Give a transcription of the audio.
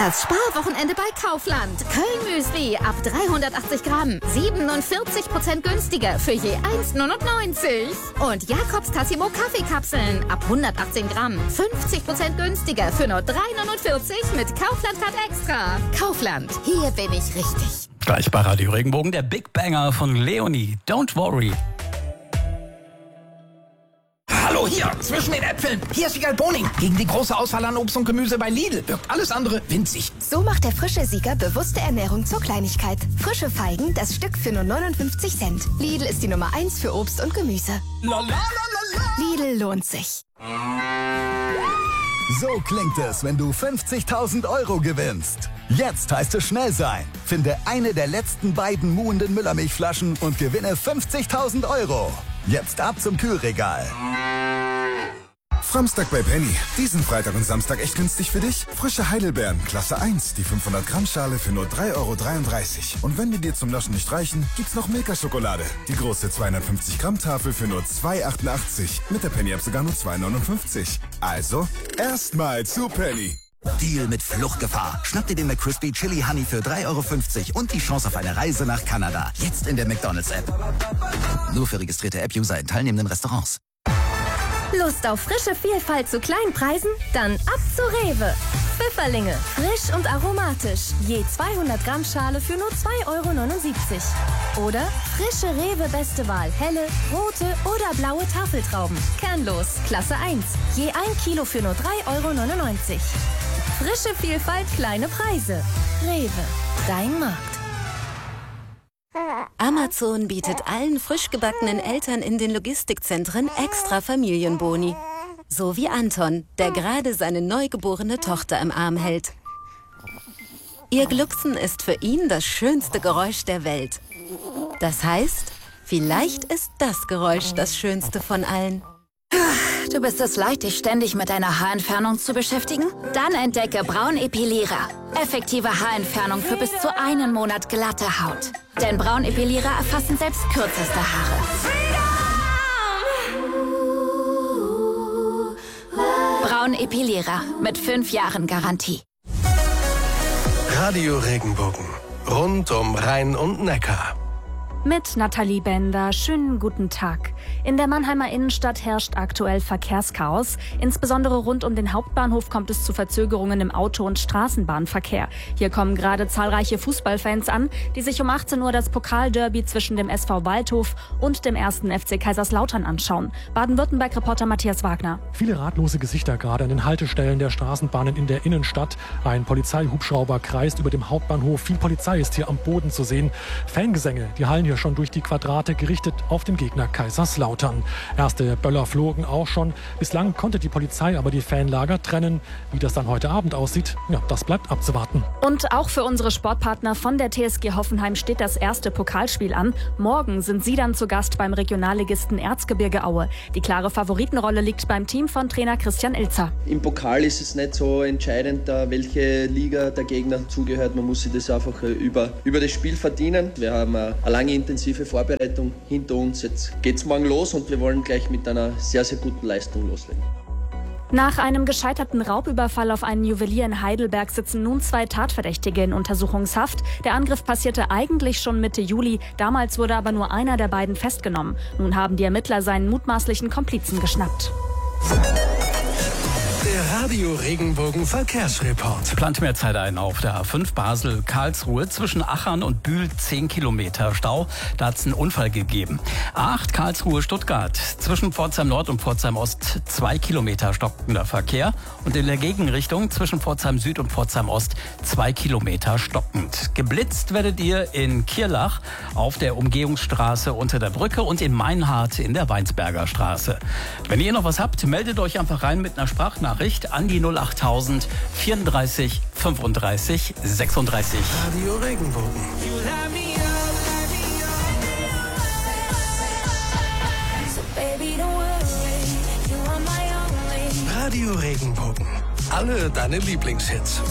Das Sparwochenende bei Kaufland. Köln-Müsli ab 380 Gramm. 47% günstiger für je 1,99. Und Jakobs Tassimo Kaffeekapseln ab 118 Gramm. 50% günstiger für nur 3,49 mit Kaufland-Card Extra. Kaufland, hier bin ich richtig. Gleich bei Radio Regenbogen der Big Banger von Leonie. Don't worry. Hallo, hier, zwischen den Äpfeln. Hier ist Wiegald Boning. Gegen die große Auswahl an Obst und Gemüse bei Lidl wirkt alles andere winzig. So macht der frische Sieger bewusste Ernährung zur Kleinigkeit. Frische Feigen, das Stück für nur 59 Cent. Lidl ist die Nummer 1 für Obst und Gemüse. Lidl lohnt sich. So klingt es, wenn du 50.000 Euro gewinnst. Jetzt heißt es schnell sein. Finde eine der letzten beiden muhenden Müllermilchflaschen und gewinne 50.000 Euro. Jetzt ab zum Kühlregal. Samstag bei Penny. Diesen Freitag und Samstag echt günstig für dich? Frische Heidelbeeren, Klasse 1, die 500 Gramm Schale für nur 3,33 €. Und wenn die dir zum Naschen nicht reichen, gibt's noch Milka-Schokolade. Die große 250 Gramm Tafel für nur 2,88. Mit der Penny-App sogar nur 2,59. Also, erstmal zu Penny. Deal mit Fluchtgefahr. Schnapp dir den McCrispy Chili Honey für 3,50 € und die Chance auf eine Reise nach Kanada. Jetzt in der McDonald's-App. Nur für registrierte App-User in teilnehmenden Restaurants. Lust auf frische Vielfalt zu kleinen Preisen? Dann ab zu Rewe. Pfifferlinge, frisch und aromatisch. Je 200 Gramm Schale für nur 2,79 €. Oder frische Rewe Beste Wahl, helle, rote oder blaue Tafeltrauben. Kernlos, Klasse 1. Je 1 Kilo für nur 3,99 €. Frische Vielfalt, kleine Preise. Rewe, dein Markt. Amazon bietet allen frisch gebackenen Eltern in den Logistikzentren extra Familienboni. So wie Anton, der gerade seine neugeborene Tochter im Arm hält. Ihr Glucksen ist für ihn das schönste Geräusch der Welt. Das heißt, vielleicht ist das Geräusch das schönste von allen. Du bist es leid, dich ständig mit deiner Haarentfernung zu beschäftigen? Dann entdecke Braun Epilierer. Effektive Haarentfernung für bis zu einen Monat glatte Haut. Denn Braun Epilierer erfassen selbst kürzeste Haare. Braun Epilierer mit 5 Jahren Garantie. Radio Regenbogen. Rund um Rhein und Neckar. Mit Nathalie Bender. Schönen guten Tag. In der Mannheimer Innenstadt herrscht aktuell Verkehrschaos. Insbesondere rund um den Hauptbahnhof kommt es zu Verzögerungen im Auto- und Straßenbahnverkehr. Hier kommen gerade zahlreiche Fußballfans an, die sich um 18 Uhr das Pokalderby zwischen dem SV Waldhof und dem 1. FC Kaiserslautern anschauen. Baden-Württemberg-Reporter Matthias Wagner. Viele ratlose Gesichter gerade an den Haltestellen der Straßenbahnen in der Innenstadt. Ein Polizeihubschrauber kreist über dem Hauptbahnhof. Viel Polizei ist hier am Boden zu sehen. Fangesänge, die hallen hier schon durch die Quadrate, gerichtet auf den Gegner Kaiserslautern. Erste Böller flogen auch schon. Bislang konnte die Polizei aber die Fanlager trennen. Wie das dann heute Abend aussieht, ja, das bleibt abzuwarten. Und auch für unsere Sportpartner von der TSG Hoffenheim steht das erste Pokalspiel an. Morgen sind sie dann zu Gast beim Regionalligisten Erzgebirge Aue. Die klare Favoritenrolle liegt beim Team von Trainer Christian Ilzer. Im Pokal ist es nicht so entscheidend, welche Liga der Gegner zugehört. Man muss sich das einfach über das Spiel verdienen. Wir haben eine lange intensive Vorbereitung hinter uns. Jetzt geht's morgen los und wir wollen gleich mit einer sehr, sehr guten Leistung loslegen. Nach einem gescheiterten Raubüberfall auf einen Juwelier in Heidelberg sitzen nun 2 Tatverdächtige in Untersuchungshaft. Der Angriff passierte eigentlich schon Mitte Juli. Damals wurde aber nur einer der beiden festgenommen. Nun haben die Ermittler seinen mutmaßlichen Komplizen geschnappt. Der Radio Regenbogen Verkehrsreport. Plant mehr Zeit ein auf der A5 Basel-Karlsruhe. Zwischen Achern und Bühl 10 Kilometer Stau. Da hat es einen Unfall gegeben. A8 Karlsruhe-Stuttgart. Zwischen Pforzheim Nord und Pforzheim Ost 2 Kilometer stockender Verkehr. Und in der Gegenrichtung zwischen Pforzheim Süd und Pforzheim Ost 2 Kilometer stockend. Geblitzt werdet ihr in Kirlach auf der Umgehungsstraße unter der Brücke und in Meinhardt in der Weinsberger Straße. Wenn ihr noch was habt, meldet euch einfach rein mit einer Sprachnachricht an die 08000 34 35 36. Radio Regenbogen. Radio Regenbogen. Alle deine Lieblingshits.